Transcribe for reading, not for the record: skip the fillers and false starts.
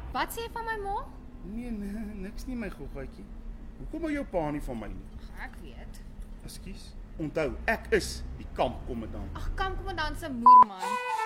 Wat sê jy van my ma? Nee, niks nie my goggaatjie. Hoekom hou jou pa nie van my nie? Ek weet. Ekskuus. Onthou, ek is die kampkommandant. Ag, kampkommandant se moer man.